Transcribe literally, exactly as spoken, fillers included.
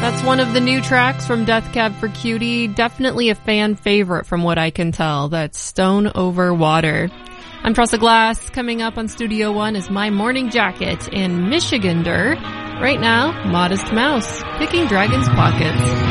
That's one of the new tracks from Death Cab for Cutie. Definitely a fan favorite from what I can tell. That's Stone Over Water. I'm Tressa Glass. Coming up on Studio One is My Morning Jacket and Michigander. Right now, Modest Mouse, Picking Dragon's Pockets.